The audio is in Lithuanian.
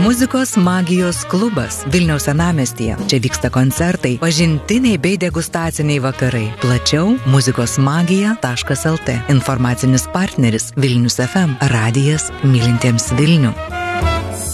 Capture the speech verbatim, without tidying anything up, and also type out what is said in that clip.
Muzikos magijos klubas Vilniaus senamiestyje. Čia vyksta koncertai, pažintiniai bei degustaciniai vakarai. Plačiau muzikos magija taškas el tė. Informacinis partneris Vilnius ef em, radijas mylintiems Vilnių.